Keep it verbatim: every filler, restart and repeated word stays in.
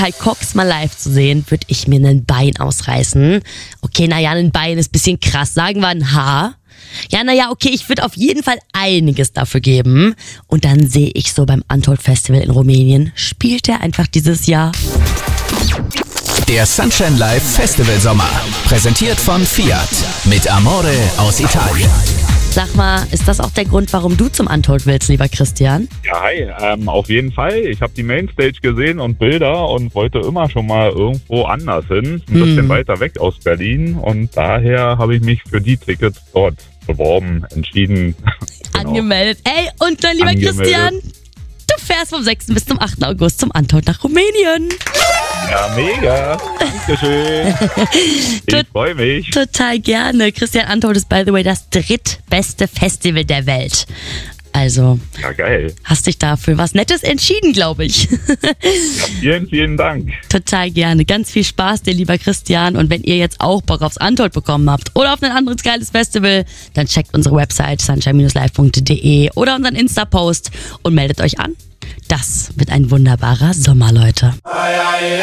Kai Cox mal live zu sehen, würde ich mir ein Bein ausreißen. Okay, naja, ein Bein ist ein bisschen krass. Sagen wir ein Haar. Ja, naja, okay, ich würde auf jeden Fall einiges dafür geben. Und dann sehe ich so beim Untold Festival in Rumänien, spielt er einfach dieses Jahr. Der Sunshine Live Festival Sommer. Präsentiert von Fiat. Mit Amore aus Italien. Sag mal, ist das auch der Grund, warum du zum Untold willst, lieber Christian? Ja, hi, ähm, auf jeden Fall. Ich habe die Mainstage gesehen und Bilder und wollte immer schon mal irgendwo anders hin. Ein bisschen Mm. weiter weg aus Berlin. Und daher habe ich mich für die Tickets dort beworben, entschieden. Genau. Angemeldet. Ey, und dann, lieber Angemeldet. Christian, du fährst vom sechsten bis zum achten August zum Untold nach Rumänien. Ja, mega. Dankeschön. Ich freue mich. Total gerne. Christian, Untold ist, by the way, das drittbeste Festival der Welt. Also, Ja, geil. hast dich dafür was Nettes entschieden, glaube ich. Ja, vielen, vielen Dank. Total gerne. Ganz viel Spaß dir, lieber Christian. Und wenn ihr jetzt auch Bock aufs Untold bekommen habt oder auf ein anderes geiles Festival, dann checkt unsere Website sunshine live punkt de oder unseren Insta-Post und meldet euch an. Das wird ein wunderbarer Sommer, Leute.